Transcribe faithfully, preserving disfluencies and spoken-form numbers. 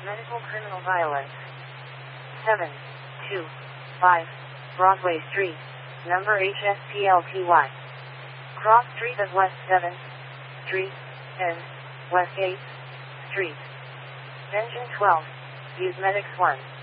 Medical criminal violence. seven two five Broadway Street, number H S P L T Y. Cross Street of West seventh Street, and West eighth Street. Engine twelve, use Medics one.